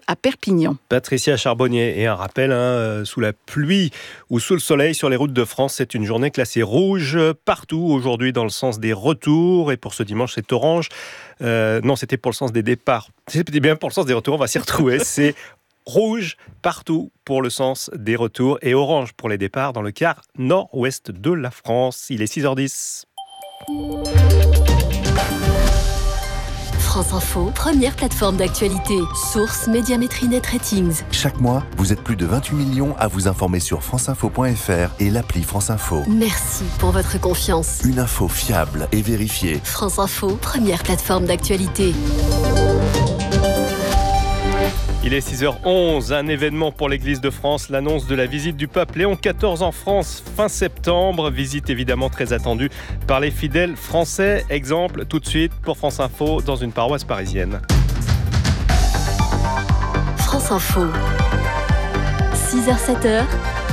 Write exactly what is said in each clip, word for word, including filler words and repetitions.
à Perpignan. Patricia Charbonnier, et un rappel, hein, sous la pluie ou sous le soleil sur les routes de France, c'est une journée classée rouge partout aujourd'hui dans le sens des retours, et pour ce dimanche c'est orange. Euh, non, c'était pour le sens des départs. C'était bien pour le sens des retours, on va s'y retrouver. C'est rouge partout pour le sens des retours et orange pour les départs dans le quart nord-ouest de la France. Il est six heures dix. France Info, première plateforme d'actualité. Source Médiamétrie Net Ratings. Chaque mois, vous êtes plus de vingt-huit millions à vous informer sur franceinfo point f r et l'appli France Info. Merci pour votre confiance. Une info fiable et vérifiée. France Info, première plateforme d'actualité. Il est six heures onze, un événement pour l'Église de France, l'annonce de la visite du pape Léon quatorze en France fin septembre. Visite évidemment très attendue par les fidèles français. Exemple tout de suite pour France Info dans une paroisse parisienne. France Info, six heures sept heures,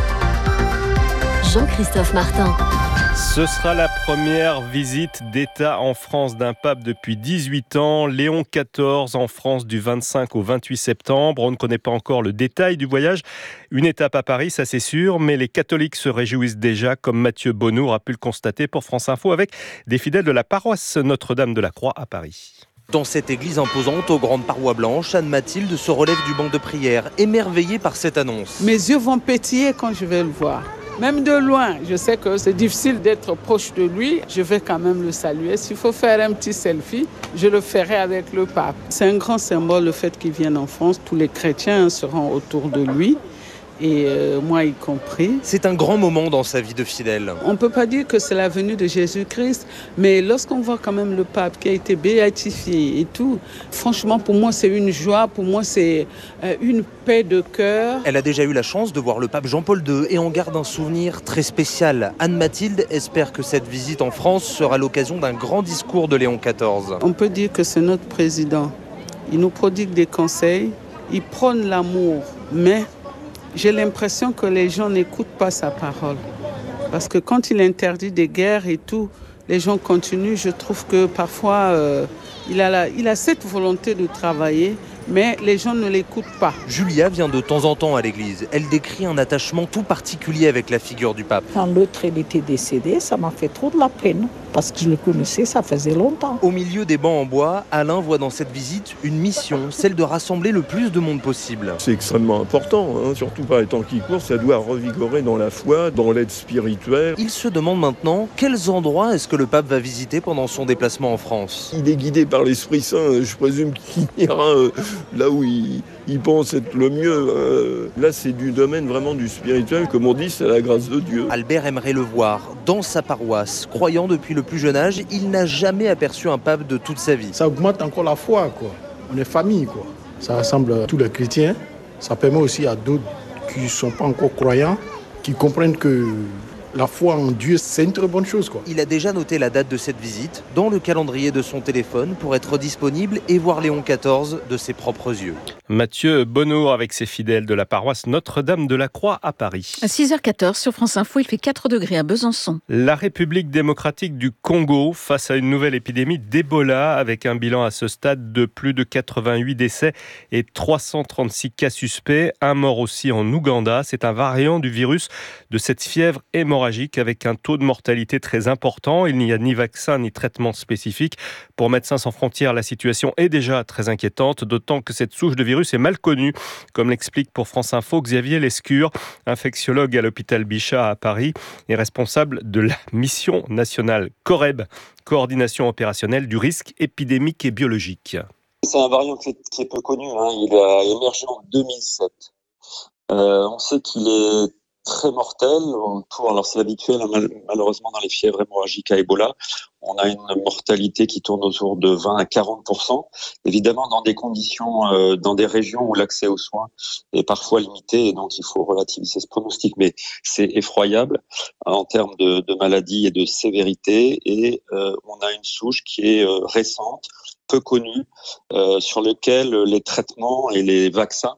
Jean-Christophe Martin. Ce sera la première visite d'État en France d'un pape depuis dix-huit ans. Léon quatorze en France du vingt-cinq au vingt-huit septembre. On ne connaît pas encore le détail du voyage. Une étape à Paris, ça c'est sûr, mais les catholiques se réjouissent déjà, comme Mathieu Bonnour a pu le constater pour France Info avec des fidèles de la paroisse Notre-Dame de la Croix à Paris. Dans cette église imposante aux grandes parois blanches, Anne-Mathilde se relève du banc de prière, émerveillée par cette annonce. Mes yeux vont pétiller quand je vais le voir. Même de loin, je sais que c'est difficile d'être proche de lui. Je vais quand même le saluer. S'il faut faire un petit selfie, je le ferai avec le pape. C'est un grand symbole le fait qu'il vienne en France. Tous les chrétiens seront autour de lui. Et euh, moi y compris. C'est un grand moment dans sa vie de fidèle. On ne peut pas dire que c'est la venue de Jésus-Christ, mais lorsqu'on voit quand même le pape qui a été béatifié et tout, franchement pour moi c'est une joie, pour moi c'est euh, une paix de cœur. Elle a déjà eu la chance de voir le pape Jean-Paul deux et en garde un souvenir très spécial. Anne-Mathilde espère que cette visite en France sera l'occasion d'un grand discours de Léon quatorze. On peut dire que c'est notre président. Il nous prodigue des conseils, il prône l'amour, mais j'ai l'impression que les gens n'écoutent pas sa parole. Parce que quand il interdit des guerres et tout, les gens continuent. Je trouve que parfois, euh, il a la, il a cette volonté de travailler, mais les gens ne l'écoutent pas. Julia vient de temps en temps à l'église. Elle décrit un attachement tout particulier avec la figure du pape. Quand l'autre il était décédé, ça m'a fait trop de la peine. Parce que je le connaissais, ça faisait longtemps. Au milieu des bancs en bois, Alain voit dans cette visite une mission, celle de rassembler le plus de monde possible. C'est extrêmement important, hein, surtout par les temps qui courent, ça doit revigorer dans la foi, dans l'aide spirituelle. Il se demande maintenant quels endroits est-ce que le pape va visiter pendant son déplacement en France. Il est guidé par l'Esprit Saint, je présume qu'il ira euh, là où il, il pense être le mieux. Hein. Là, c'est du domaine vraiment du spirituel, comme on dit, c'est la grâce de Dieu. Albert aimerait le voir dans sa paroisse, croyant depuis le plus jeune âge, il n'a jamais aperçu un pape de toute sa vie. Ça augmente encore la foi, quoi. On est famille, quoi. Ça rassemble tous les chrétiens. Ça permet aussi à d'autres qui ne sont pas encore croyants, qui comprennent que la foi en Dieu, c'est une très bonne chose, quoi. Il a déjà noté la date de cette visite dans le calendrier de son téléphone pour être disponible et voir Léon quatorze de ses propres yeux. Mathieu Bonnour avec ses fidèles de la paroisse Notre-Dame de la Croix à Paris. À six heures quatorze sur France Info, il fait quatre degrés à Besançon. La République démocratique du Congo face à une nouvelle épidémie d'Ebola avec un bilan à ce stade de plus de quatre-vingt-huit décès et trois cent trente-six cas suspects. Un mort aussi en Ouganda. C'est un variant du virus de cette fièvre hémorragique avec un taux de mortalité très important. Il n'y a ni vaccin ni traitement spécifique. Pour Médecins sans frontières, la situation est déjà très inquiétante, d'autant que cette souche de virus est mal connu, comme l'explique pour France Info Xavier Lescure, infectiologue à l'hôpital Bichat à Paris et responsable de la mission nationale COREB, coordination opérationnelle du risque épidémique et biologique. C'est un variant qui est, qui est peu connu, hein. Il a émergé en deux mille sept. Euh, on sait qu'il est très mortel. Autour, alors c'est habituel, mal, malheureusement dans les fièvres hémorragiques à Ebola, on a une mortalité qui tourne autour de vingt à quarante pour cent. Évidemment dans des conditions, euh, dans des régions où l'accès aux soins est parfois limité et donc il faut relativiser ce pronostic. Mais c'est effroyable en termes de, de maladie et de sévérité et euh, on a une souche qui est euh, récente, peu connue, euh, sur lequel les traitements et les vaccins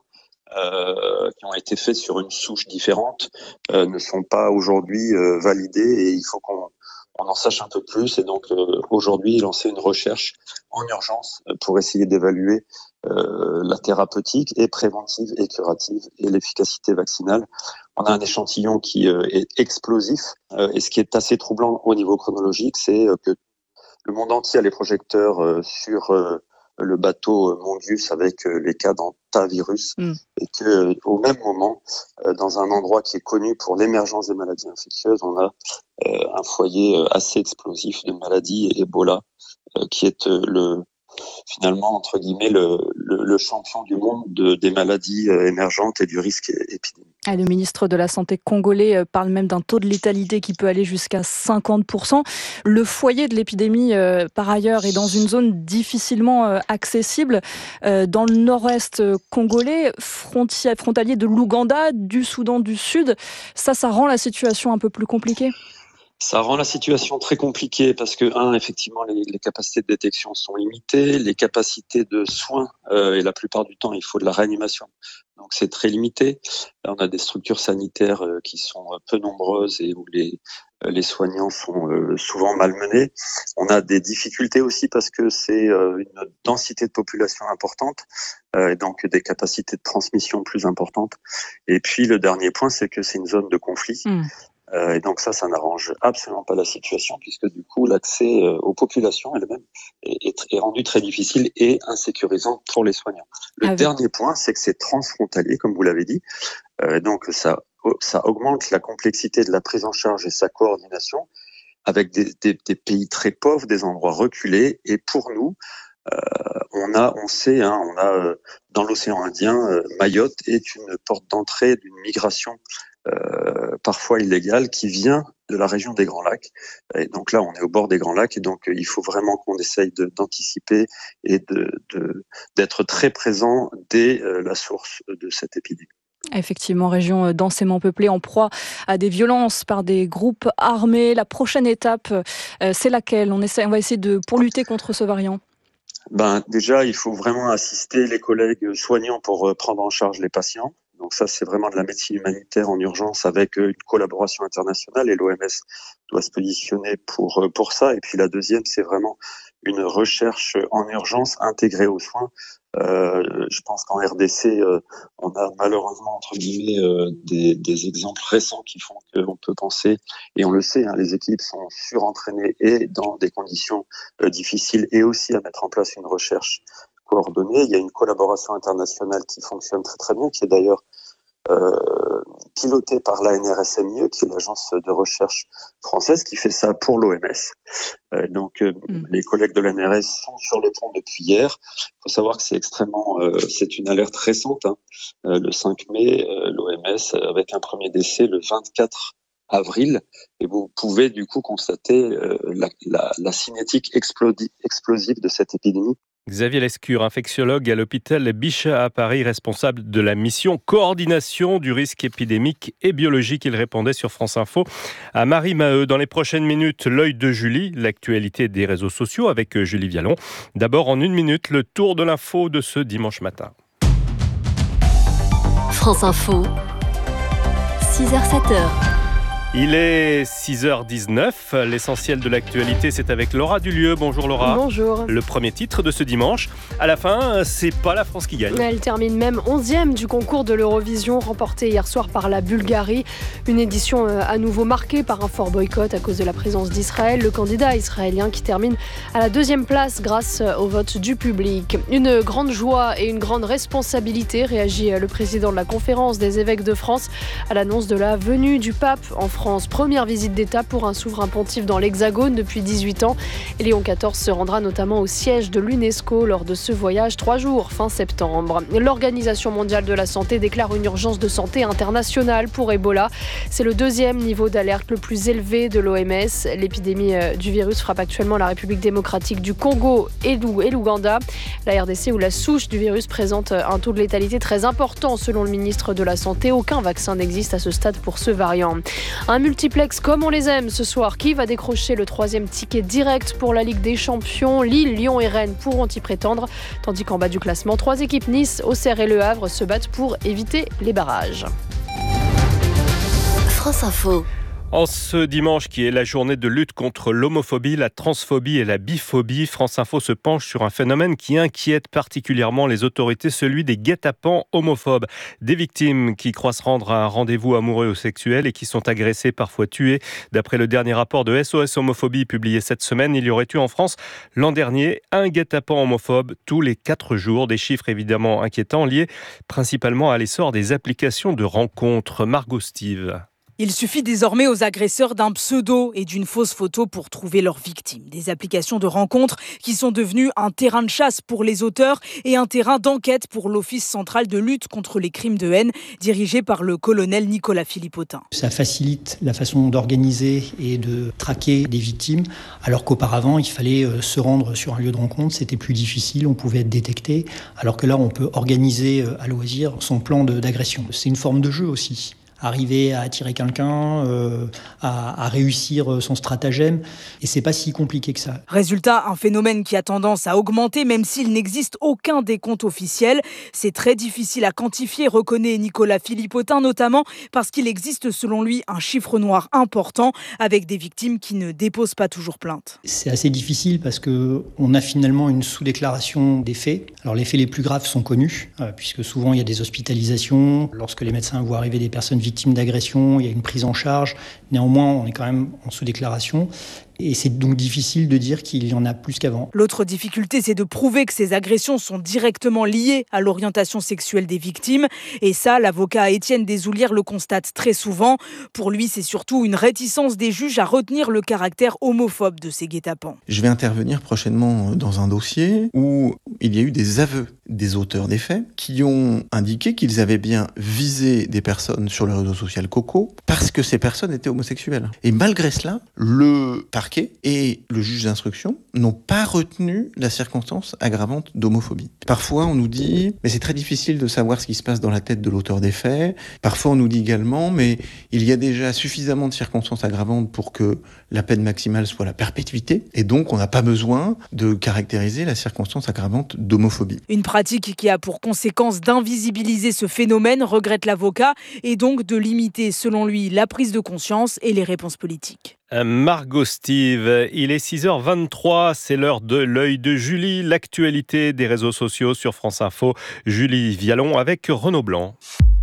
Euh, qui ont été faits sur une souche différente euh, ne sont pas aujourd'hui euh, validés et il faut qu'on, on en sache un peu plus. Et donc euh, aujourd'hui, lancer une recherche en urgence pour essayer d'évaluer euh, la thérapeutique et préventive et curative et l'efficacité vaccinale. On a un échantillon qui euh, est explosif. Euh, et ce qui est assez troublant au niveau chronologique, c'est euh, que le monde entier a les projecteurs euh, sur euh, le bateau Mondius avec euh, les cas d'antavirus mm. et que euh, au même moment, euh, dans un endroit qui est connu pour l'émergence des maladies infectieuses, on a euh, un foyer euh, assez explosif de maladie Ebola euh, qui est euh, le finalement entre guillemets le, le, le champion du monde de, des maladies euh, émergentes et du risque épidémique. Et le ministre de la Santé congolais parle même d'un taux de létalité qui peut aller jusqu'à cinquante pour cent. Le foyer de l'épidémie, euh, par ailleurs, est dans une zone difficilement euh, accessible. Euh, dans le nord-est congolais, frontière, frontalier de l'Ouganda, du Soudan du Sud, ça, ça rend la situation un peu plus compliquée. Ça rend la situation très compliquée parce que, un, effectivement, les, les capacités de détection sont limitées, les capacités de soins, euh, et la plupart du temps, il faut de la réanimation. Donc, c'est très limité. Là, on a des structures sanitaires euh, qui sont peu nombreuses et où les, euh, les soignants sont euh, souvent malmenés. On a des difficultés aussi parce que c'est euh, une densité de population importante, euh, et donc des capacités de transmission plus importantes. Et puis, le dernier point, c'est que c'est une zone de conflit. Mmh. Euh, et donc ça, ça n'arrange absolument pas la situation puisque du coup, l'accès euh, aux populations elles-mêmes est, est, est rendu très difficile et insécurisant pour les soignants. Le ah, dernier oui. point, c'est que c'est transfrontalier, comme vous l'avez dit. Euh, donc ça, ça augmente la complexité de la prise en charge et sa coordination avec des, des, des pays très pauvres, des endroits reculés. Et pour nous, euh, on a, on sait, hein, on a euh, dans l'océan Indien, euh, Mayotte est une porte d'entrée d'une migration Euh, parfois illégale qui vient de la région des Grands Lacs. Et donc là, on est au bord des Grands Lacs et donc euh, il faut vraiment qu'on essaye de, d'anticiper et de, de, d'être très présent dès euh, la source de cette épidémie. Effectivement, région densément peuplée, en proie à des violences par des groupes armés. La prochaine étape, euh, c'est laquelle ? On essaie, on va essayer de pour lutter contre ce variant. Ben déjà, il faut vraiment assister les collègues soignants pour euh, prendre en charge les patients. Donc ça, c'est vraiment de la médecine humanitaire en urgence avec une collaboration internationale et l'O M S doit se positionner pour pour ça. Et puis la deuxième, c'est vraiment une recherche en urgence intégrée aux soins. Euh, je pense qu'en R D C, euh, on a malheureusement entre guillemets euh, des, des exemples récents qui font qu'on peut penser, et on le sait, hein, les équipes sont surentraînées et dans des conditions euh, difficiles, et aussi à mettre en place une recherche coordonnée. Il y a une collaboration internationale qui fonctionne très très bien, qui est d'ailleurs euh, pilotée par l'A N R S M I E, qui est l'agence de recherche française, qui fait ça pour l'O M S. Euh, donc euh, mmh. les collègues de l'A N R S sont sur le pont depuis hier. Il faut savoir que c'est extrêmement, euh, c'est une alerte récente. Hein. Euh, le cinq mai, euh, l'O M S avec un premier décès le vingt-quatre avril, et vous pouvez du coup constater euh, la, la, la cinétique explodi- explosive de cette épidémie. Xavier Lescure, infectiologue à l'hôpital Bichat à Paris, responsable de la mission coordination du risque épidémique et biologique. Il répondait sur France Info à Marie Maheu. Dans les prochaines minutes, l'œil de Julie, l'actualité des réseaux sociaux avec Julie Vialon. D'abord, en une minute, le tour de l'info de ce dimanche matin. France Info, six heures sept heures. Il est six heures dix-neuf, l'essentiel de l'actualité, c'est avec Laura Dulieu. Bonjour Laura. Bonjour. Le premier titre de ce dimanche. À la fin, c'est pas la France qui gagne. Elle termine même onzième du concours de l'Eurovision, remporté hier soir par la Bulgarie. Une édition à nouveau marquée par un fort boycott à cause de la présence d'Israël. Le candidat israélien qui termine à la deuxième place grâce au vote du public. Une grande joie et une grande responsabilité, réagit le président de la conférence des évêques de France à l'annonce de la venue du pape en France. Première visite d'État pour un souverain pontife dans l'Hexagone depuis dix-huit ans. Et Léon quatorze se rendra notamment au siège de l'UNESCO lors de ce voyage, trois jours fin septembre. L'Organisation mondiale de la santé déclare une urgence de santé internationale pour Ebola. C'est le deuxième niveau d'alerte le plus élevé de l'O M S. L'épidémie du virus frappe actuellement la République démocratique du Congo et l'Ouganda. La R D C où la souche du virus présente un taux de létalité très important selon le ministre de la Santé. Aucun vaccin n'existe à ce stade pour ce variant. Un multiplex comme on les aime ce soir. Qui va décrocher le troisième ticket direct pour la Ligue des Champions ? Lille, Lyon et Rennes pourront y prétendre. Tandis qu'en bas du classement, trois équipes Nice, Auxerre et Le Havre se battent pour éviter les barrages. France Info. En ce dimanche qui est la journée de lutte contre l'homophobie, la transphobie et la biphobie, France Info se penche sur un phénomène qui inquiète particulièrement les autorités, celui des guet-apens homophobes. Des victimes qui croient se rendre à un rendez-vous amoureux ou sexuel et qui sont agressées, parfois tuées. D'après le dernier rapport de S O S Homophobie publié cette semaine, il y aurait eu en France l'an dernier un guet-apens homophobe tous les quatre jours. Des chiffres évidemment inquiétants liés principalement à l'essor des applications de rencontres. Margot Steve. Il suffit désormais aux agresseurs d'un pseudo et d'une fausse photo pour trouver leurs victimes. Des applications de rencontres qui sont devenues un terrain de chasse pour les auteurs et un terrain d'enquête pour l'Office central de lutte contre les crimes de haine, dirigé par le colonel Nicolas Philippotin. Ça facilite la façon d'organiser et de traquer des victimes, alors qu'auparavant, il fallait se rendre sur un lieu de rencontre, c'était plus difficile, on pouvait être détecté, alors que là, on peut organiser à loisir son plan de, d'agression. C'est une forme de jeu aussi. Arriver à attirer quelqu'un, euh, à, à réussir son stratagème. Et c'est pas si compliqué que ça. Résultat, un phénomène qui a tendance à augmenter, même s'il n'existe aucun décompte officiel. C'est très difficile à quantifier, reconnaît Nicolas Philippotin, notamment parce qu'il existe selon lui un chiffre noir important, avec des victimes qui ne déposent pas toujours plainte. C'est assez difficile parce qu'on a finalement une sous-déclaration des faits. Alors les faits les plus graves sont connus, euh, puisque souvent il y a des hospitalisations. Lorsque les médecins voient arriver des personnes victimes d'agression, il y a une prise en charge. Néanmoins, on est quand même en sous-déclaration. Et c'est donc difficile de dire qu'il y en a plus qu'avant. L'autre difficulté, c'est de prouver que ces agressions sont directement liées à l'orientation sexuelle des victimes. Et ça, l'avocat Étienne Desoulières le constate très souvent. Pour lui, c'est surtout une réticence des juges à retenir le caractère homophobe de ces guet-apens. Je vais intervenir prochainement dans un dossier où il y a eu des aveux des auteurs des faits qui ont indiqué qu'ils avaient bien visé des personnes sur le réseau social Coco parce que ces personnes étaient homosexuelles. Et malgré cela, le parquet et le juge d'instruction n'ont pas retenu la circonstance aggravante d'homophobie. Parfois, on nous dit, mais c'est très difficile de savoir ce qui se passe dans la tête de l'auteur des faits. Parfois, on nous dit également, mais il y a déjà suffisamment de circonstances aggravantes pour que la peine maximale soit la perpétuité. Et donc, on n'a pas besoin de caractériser la circonstance aggravante d'homophobie. Une pratique qui a pour conséquence d'invisibiliser ce phénomène, regrette l'avocat, et donc de limiter, selon lui, la prise de conscience et les réponses politiques. Margot Steve, il est six heures vingt-trois, c'est l'heure de l'œil de Julie, l'actualité des réseaux sociaux sur France Info. Julie Vialon avec Renaud Blanc.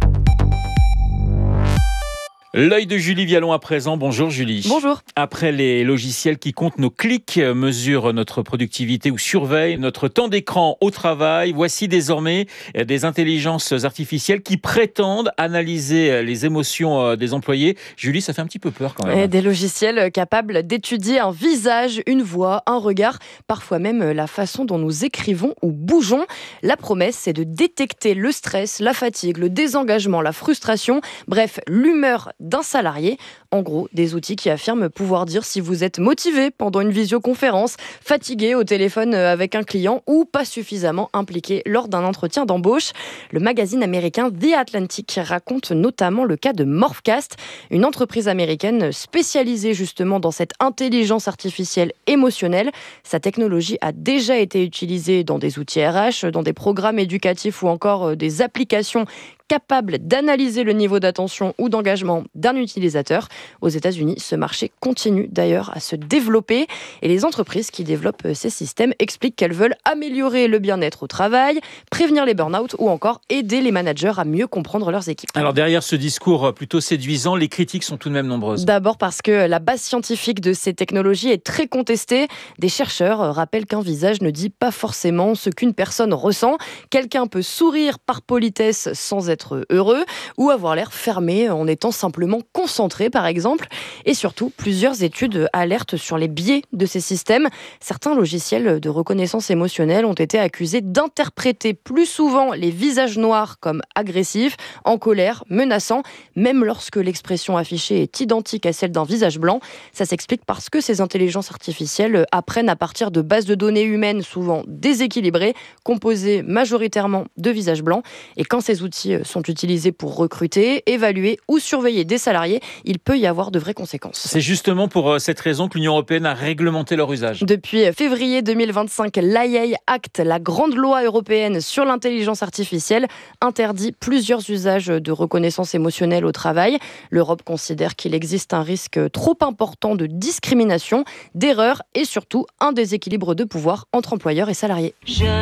L'œil de Julie Vialon à présent. Bonjour Julie. Bonjour. Après les logiciels qui comptent nos clics, mesurent notre productivité ou surveillent notre temps d'écran au travail, voici désormais des intelligences artificielles qui prétendent analyser les émotions des employés. Julie, ça fait un petit peu peur quand même. Et des logiciels capables d'étudier un visage, une voix, un regard, parfois même la façon dont nous écrivons ou bougeons. La promesse, c'est de détecter le stress, la fatigue, le désengagement, la frustration, bref, l'humeur d'un salarié. En gros, des outils qui affirment pouvoir dire si vous êtes motivé pendant une visioconférence, fatigué au téléphone avec un client ou pas suffisamment impliqué lors d'un entretien d'embauche. Le magazine américain The Atlantic raconte notamment le cas de Morphcast, une entreprise américaine spécialisée justement dans cette intelligence artificielle émotionnelle. Sa technologie a déjà été utilisée dans des outils R H, dans des programmes éducatifs ou encore des applications capable d'analyser le niveau d'attention ou d'engagement d'un utilisateur. Aux États-Unis, ce marché continue d'ailleurs à se développer et les entreprises qui développent ces systèmes expliquent qu'elles veulent améliorer le bien-être au travail, prévenir les burn-out ou encore aider les managers à mieux comprendre leurs équipes. Alors derrière ce discours plutôt séduisant, les critiques sont tout de même nombreuses. D'abord parce que la base scientifique de ces technologies est très contestée. Des chercheurs rappellent qu'un visage ne dit pas forcément ce qu'une personne ressent. Quelqu'un peut sourire par politesse sans être heureux ou avoir l'air fermé en étant simplement concentré par exemple. Et surtout, plusieurs études alertent sur les biais de ces systèmes. Certains logiciels de reconnaissance émotionnelle ont été accusés d'interpréter plus souvent les visages noirs comme agressifs, en colère, menaçants, même lorsque l'expression affichée est identique à celle d'un visage blanc. Ça s'explique parce que ces intelligences artificielles apprennent à partir de bases de données humaines souvent déséquilibrées, composées majoritairement de visages blancs. Et quand ces outils sont utilisés pour recruter, évaluer ou surveiller des salariés, il peut y avoir de vraies conséquences. C'est justement pour cette raison que l'Union européenne a réglementé leur usage. Depuis février deux mille vingt-cinq, l'A I A Act, la grande loi européenne sur l'intelligence artificielle, interdit plusieurs usages de reconnaissance émotionnelle au travail. L'Europe considère qu'il existe un risque trop important de discrimination, d'erreur et surtout un déséquilibre de pouvoir entre employeurs et salariés. Je...